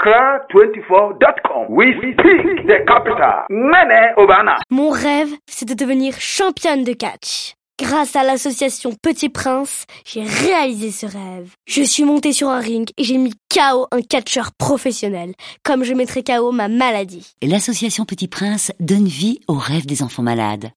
Accra24.com. We speak the capital. Nene Obana. Mon rêve, c'est de devenir championne de catch. Grâce à l'association Petit Prince, j'ai réalisé ce rêve. Je suis montée sur un ring et j'ai mis KO un catcheur professionnel, comme je mettrais KO ma maladie. L'association Petit Prince donne vie aux rêves des enfants malades.